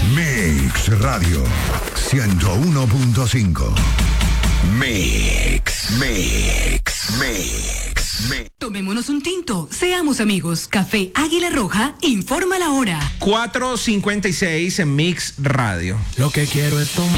Mix Radio 101.5. Mix. Tomémonos un tinto, seamos amigos. Café Águila Roja informa la hora. 4:56 en Mix Radio. Lo que quiero es tomar.